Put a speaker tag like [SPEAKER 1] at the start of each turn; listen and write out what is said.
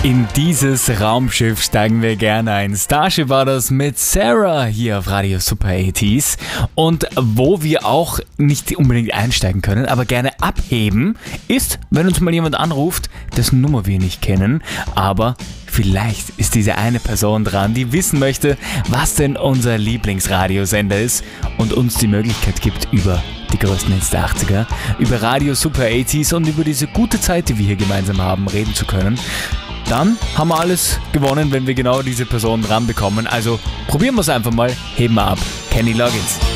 [SPEAKER 1] In dieses Raumschiff steigen wir gerne ein. Starship war das mit Sarah hier auf Radio Super 80s. Und wo wir auch nicht unbedingt einsteigen können, aber gerne abheben, ist, wenn uns mal jemand anruft, dessen Nummer wir nicht kennen, aber vielleicht ist diese eine Person dran, die wissen möchte, was denn unser Lieblingsradiosender ist und uns die Möglichkeit gibt, über die größten Hits der 80er, über Radio Super 80s und über diese gute Zeit, die wir hier gemeinsam haben, reden zu können. Dann haben wir alles gewonnen, wenn wir genau diese Person dran bekommen. Also probieren wir es einfach mal, heben wir ab. Kenny Loggins.